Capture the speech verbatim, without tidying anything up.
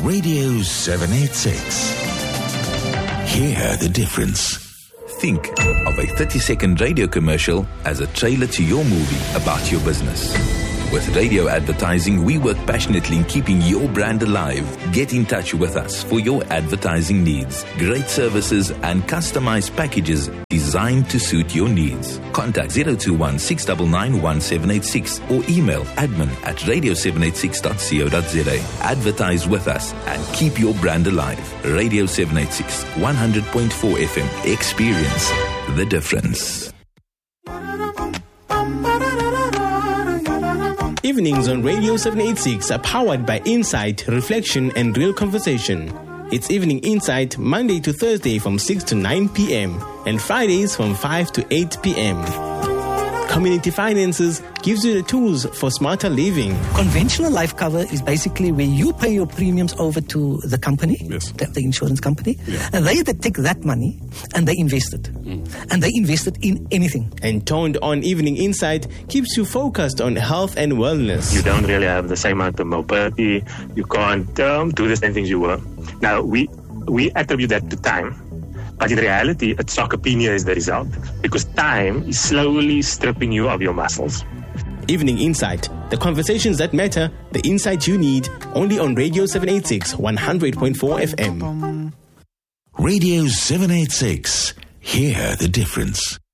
Radio seven eighty-six. Hear the difference. Think of a thirty-second radio commercial as a trailer to your movie about your business. With radio advertising, we work passionately in keeping your brand alive. Get in touch with us for your advertising needs. Great services and customized packages designed to suit your needs. Contact zero two one, six nine nine, one seven eight six or email admin at radio seven eighty-six dot co dot za. Advertise with us and keep your brand alive. Radio seven eighty-six, one hundred point four F M. Experience the difference. Evenings on Radio seven eighty-six are powered by Insight, Reflection and Real Conversation. It's Evening Insight Monday to Thursday from six to nine p.m. and Fridays from five to eight p.m. Community Finances gives you the tools for smarter living. Conventional life cover is basically where you pay your premiums over to the company, yes. the, the insurance company, yeah. and they, they take that money and they invest it. Mm. And they invest it in anything. And Toned On Evening Insight keeps you focused on health and wellness. You don't really have the same amount of mobility. You can't um, do the same things you were. Now, we we attribute that to time. But in reality, a sarcopenia is the result because time is slowly stripping you of your muscles. Evening Insight, the conversations that matter, the insight you need, only on Radio seven eighty-six, one hundred point four F M. Radio seven eighty-six. Hear the difference.